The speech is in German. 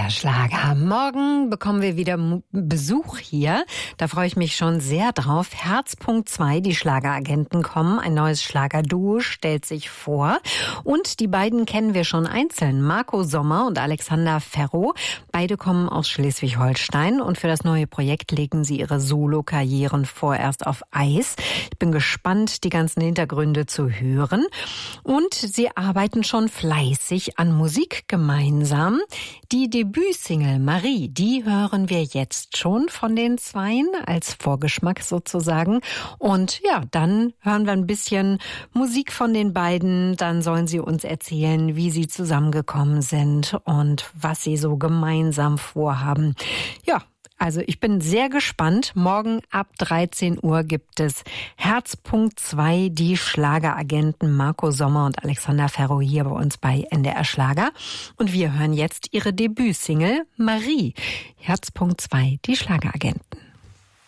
NDR Schlager. Morgen bekommen wir wieder Besuch hier. Da freue ich mich schon sehr drauf. Herzpunkt 2, die Schlageragenten kommen. Ein neues Schlagerduo stellt sich vor. Und die beiden kennen wir schon einzeln. Marco Sommer und Alexander Ferro. Beide kommen aus Schleswig-Holstein. Und für das neue Projekt legen sie ihre Solo-Karrieren vorerst auf Eis. Ich bin gespannt, die ganzen Hintergründe zu hören. Und sie arbeiten schon fleißig an Musik gemeinsam. Die Debütsingle Marie, die hören wir jetzt schon von den Zweien als Vorgeschmack sozusagen. Und ja, dann hören wir ein bisschen Musik von den beiden. Dann sollen sie uns erzählen, wie sie zusammengekommen sind und was sie so gemeinsam vorhaben. Ja, also ich bin sehr gespannt. Morgen ab 13 Uhr gibt es Herzpunkt 2, die Schlageragenten Marco Sommer und Alexander Ferro hier bei uns bei NDR Schlager. Und wir hören jetzt ihre Debütsingle Marie. Herzpunkt 2, die Schlageragenten.